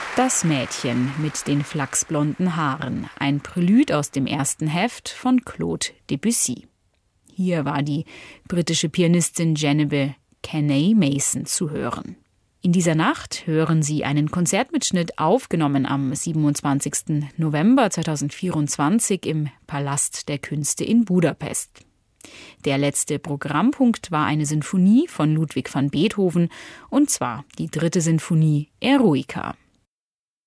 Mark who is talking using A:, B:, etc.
A: Das Mädchen mit den flachsblonden Haaren, ein Prälude aus dem ersten Heft von Claude Debussy. Hier war die britische Pianistin Jennifer Kenney Mason zu hören. In dieser Nacht hören Sie einen Konzertmitschnitt aufgenommen am 27. November 2024 im Palast der Künste in Budapest. Der letzte Programmpunkt war eine Sinfonie von Ludwig van Beethoven, und zwar die 3. Sinfonie Eroica.